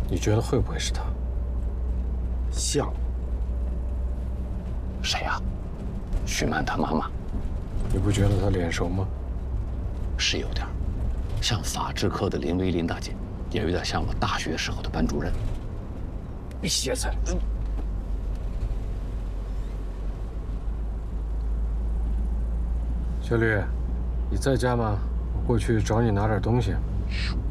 你觉得会不会是他？ 像。 谁呀？徐曼她妈妈。 你不觉得他脸熟吗？ 是有点，像法制科的林薇林大姐，也有点像我大学时候的班主任。 你歇菜。 小吕，你在家吗？我过去找你拿点东西。